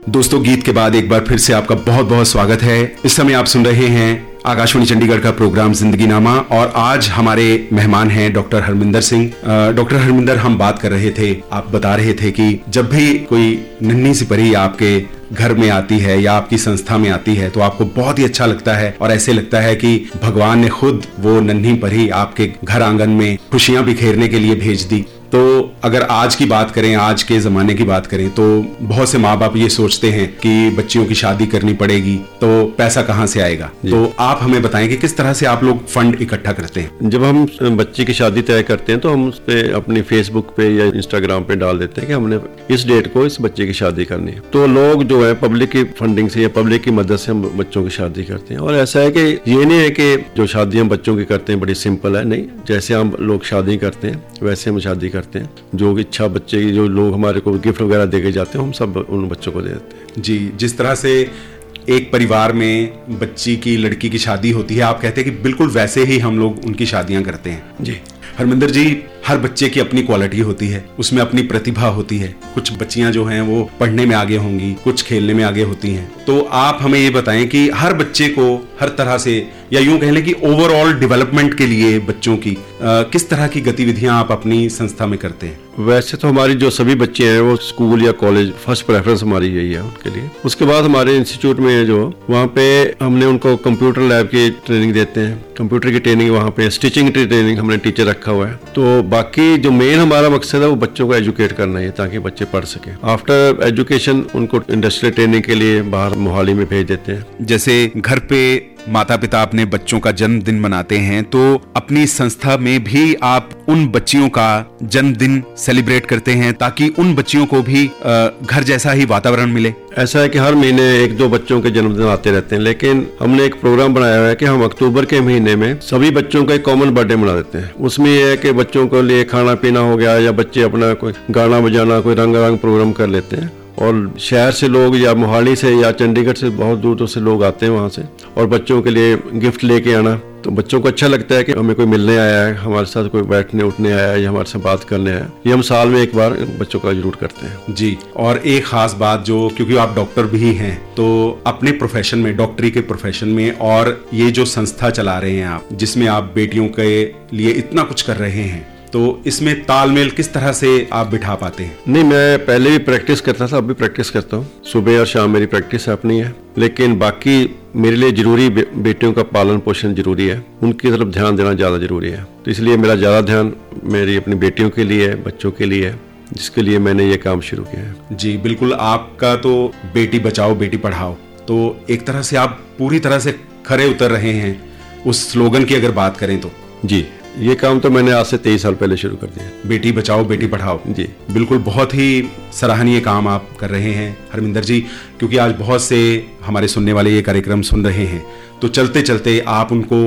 दोस्तों, गीत के बाद एक बार फिर से आपका बहुत बहुत स्वागत है। इस समय आप सुन रहे हैं आकाशवाणी चंडीगढ़ का प्रोग्राम जिंदगी नामा और आज हमारे मेहमान हैं डॉक्टर हरमिंदर सिंह। डॉक्टर हरमिंदर, हम बात कर रहे थे, आप बता रहे थे कि जब भी कोई नन्ही सी परी आपके घर में आती है या आपकी संस्था में आती है तो आपको बहुत ही अच्छा लगता है और ऐसे लगता है कि भगवान ने खुद वो नन्ही परी आपके घर आंगन में खुशियां बिखेरने के लिए भेज दी। तो अगर आज की बात करें, आज के ज़माने की बात करें, तो बहुत से माँ बाप ये सोचते हैं कि बच्चियों की शादी करनी पड़ेगी तो पैसा कहाँ से आएगा। तो आप हमें बताएं कि किस तरह से आप लोग फंड इकट्ठा करते हैं। जब हम बच्ची की शादी तय करते हैं तो हम उस पे अपनी फेसबुक पे या इंस्टाग्राम पे डाल देते हैं कि हमने इस डेट को इस बच्चे की शादी करनी है। तो लोग जो है पब्लिक की फंडिंग से या पब्लिक की मदद से हम बच्चों की शादी करते हैं। और ऐसा है कि ये नहीं है कि जो शादियाँ बच्चों की करते हैं बड़ी सिंपल है, नहीं, जैसे हम लोग शादी करते हैं वैसे हम शादी करते हैं। जो इच्छा बच्चे की, जो लोग हमारे को गिफ्ट वगैरह दे के जाते हैं, हम सब उन बच्चों को दे देते हैं। जी, जिस तरह से एक परिवार में बच्ची की, लड़की की शादी होती है, आप कहते हैं कि बिल्कुल वैसे ही हम लोग उनकी शादियां करते हैं। जी हरमिंदर जी, हर बच्चे की अपनी क्वालिटी होती है, उसमें अपनी प्रतिभा होती है। कुछ बच्चियां जो हैं वो पढ़ने में आगे होंगी, कुछ खेलने में आगे होती हैं। तो आप हमें ये बताएं कि हर बच्चे को हर तरह से, या यूं कह लें कि ओवरऑल डेवलपमेंट के लिए बच्चों की किस तरह की गतिविधियां आप अपनी संस्था में करते हैं। वैसे तो हमारी जो सभी बच्चे हैं वो स्कूल या कॉलेज फर्स्ट प्रेफरेंस हमारी यही है उनके लिए। उसके बाद हमारे इंस्टीट्यूट में जो वहाँ पे हमने उनको कंप्यूटर लैब की ट्रेनिंग देते हैं, कंप्यूटर की ट्रेनिंग, वहाँ पे स्टिचिंग की ट्रेनिंग हमने टीचर रखा हुआ है। तो बाकी जो मेन हमारा मकसद है वो बच्चों को एजुकेट करना है ताकि बच्चे पढ़ सके। आफ्टर एजुकेशन उनको इंडस्ट्रियल ट्रेनिंग के लिए बाहर मोहाली में भेज देते हैं। जैसे घर पे माता पिता अपने बच्चों का जन्मदिन मनाते हैं तो अपनी संस्था में भी आप उन बच्चियों का जन्मदिन सेलिब्रेट करते हैं ताकि उन बच्चियों को भी घर जैसा ही वातावरण मिले। ऐसा है कि हर महीने 1-2 बच्चों के जन्मदिन आते रहते हैं, लेकिन हमने एक प्रोग्राम बनाया हुआ है कि हम अक्टूबर के महीने में सभी बच्चों का एक कॉमन बर्थडे मना देते हैं। उसमें यह है कि बच्चों को लिए खाना पीना हो गया या बच्चे अपना कोई गाना बजाना, कोई रंगारंग प्रोग्राम कर लेते हैं। और शहर से लोग या मोहाली से या चंडीगढ़ से बहुत दूर दूर से लोग आते हैं वहाँ से, और बच्चों के लिए गिफ्ट लेके आना, तो बच्चों को अच्छा लगता है कि हमें कोई मिलने आया है, हमारे साथ कोई बैठने उठने आया है या हमारे साथ बात करने आया है। ये हम साल में एक बार बच्चों का जरूर करते हैं। जी, और एक खास बात जो, क्योंकि आप डॉक्टर भी हैं तो अपने प्रोफेशन में, डॉक्टरी के प्रोफेशन में, और ये जो संस्था चला रहे हैं आप, जिसमें आप बेटियों के लिए इतना कुछ कर रहे हैं, तो इसमें तालमेल किस तरह से आप बिठा पाते हैं। नहीं, मैं पहले भी प्रैक्टिस करता था, अब भी प्रैक्टिस करता हूँ। सुबह और शाम मेरी प्रैक्टिस अपनी है, लेकिन बाकी मेरे लिए जरूरी बेटियों का पालन पोषण जरूरी है, उनकी तरफ ध्यान देना ज़्यादा जरूरी है। तो इसलिए मेरा ज़्यादा ध्यान मेरी अपनी बेटियों के लिए है, बच्चों के लिए है, जिसके लिए मैंने ये काम शुरू किया है। जी बिल्कुल, आपका तो बेटी बचाओ बेटी पढ़ाओ, तो एक तरह से आप पूरी तरह से खरे उतर रहे हैं उस स्लोगन की अगर बात करें तो। जी, ये काम तो मैंने आज से 23 साल पहले शुरू कर दिया। बेटी बचाओ बेटी पढ़ाओ, जी बिल्कुल, बहुत ही सराहनीय काम आप कर रहे हैं हरमिंदर जी। क्योंकि आज बहुत से हमारे सुनने वाले ये कार्यक्रम सुन रहे हैं, तो चलते चलते आप उनको,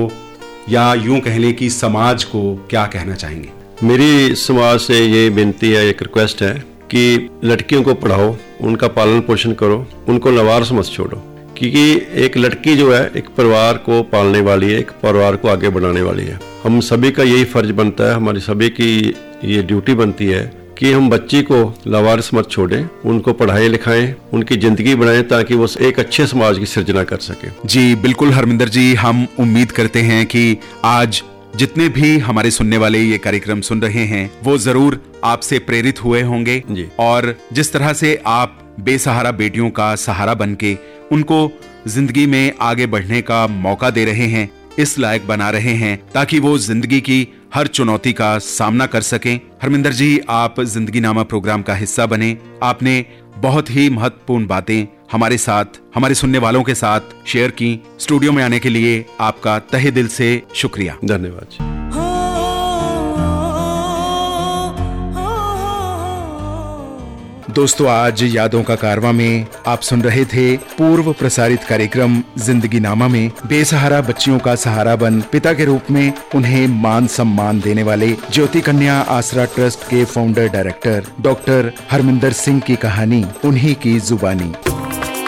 या यूं कह लें कि समाज को क्या कहना चाहेंगे। मेरी समाज से ये विनती है, एक रिक्वेस्ट है कि लड़कियों को पढ़ाओ, उनका पालन पोषण करो, उनको लवारस मत छोड़ो। क्योंकि एक लड़की जो है एक परिवार को पालने वाली है, एक परिवार को आगे बढ़ाने वाली है। हम सभी का यही फर्ज बनता है, हमारी सभी की ये ड्यूटी बनती है कि हम बच्ची को लावारिस मत छोड़ें, उनको पढ़ाएं लिखाएं, उनकी जिंदगी बनाएं ताकि वो एक अच्छे समाज की सृजना कर सके। जी बिल्कुल हरमिंदर जी, हम उम्मीद करते हैं कि आज जितने भी हमारे सुनने वाले ये कार्यक्रम सुन रहे हैं वो जरूर आपसे प्रेरित हुए होंगे जी। और जिस तरह से आप बेसहारा बेटियों का सहारा बनके उनको जिंदगी में आगे बढ़ने का मौका दे रहे हैं, इस लायक बना रहे हैं ताकि वो जिंदगी की हर चुनौती का सामना कर सकें। हरमिंदर जी, आप जिंदगी नामा प्रोग्राम का हिस्सा बने, आपने बहुत ही महत्वपूर्ण बातें हमारे साथ, हमारे सुनने वालों के साथ शेयर की। स्टूडियो में आने के लिए आपका तहे दिल से शुक्रिया। धन्यवाद। दोस्तों, आज यादों का कारवां में आप सुन रहे थे पूर्व प्रसारित कार्यक्रम जिंदगी नामा में बेसहारा बच्चियों का सहारा बन पिता के रूप में उन्हें मान सम्मान देने वाले ज्योति कन्या आसरा ट्रस्ट के founder director doctor Harminder Singh की कहानी, उन्हीं की जुबानी।